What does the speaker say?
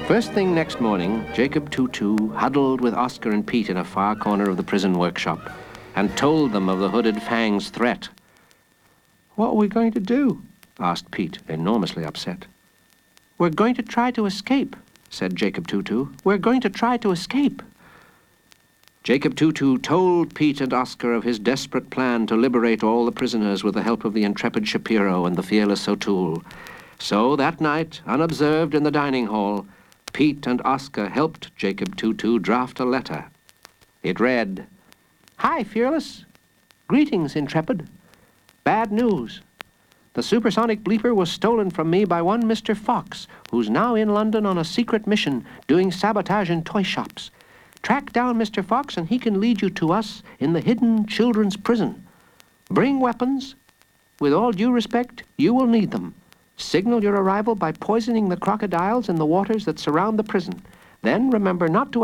First thing next morning, Jacob Tutu huddled with Oscar and Pete in a far corner of the prison workshop and told them of the Hooded Fang's threat. "What are we going to do?" asked Pete, enormously upset. "We're going to try to escape," said Jacob Tutu. "We're going to try to escape." Jacob Tutu told Pete and Oscar of his desperate plan to liberate all the prisoners with the help of the intrepid Shapiro and the fearless O'Toole. So that night, unobserved in the dining hall, Pete and Oscar helped Jacob Tutu draft a letter. It read, "Hi, Fearless. Greetings, Intrepid. Bad news. The supersonic bleeper was stolen from me by one Mr. Fox, who's now in London on a secret mission doing sabotage in toy shops. Track down Mr. Fox and he can lead you to us in the hidden children's prison. Bring weapons. With all due respect, you will need them. Signal your arrival by poisoning the crocodiles in the waters that surround the prison. Then remember not to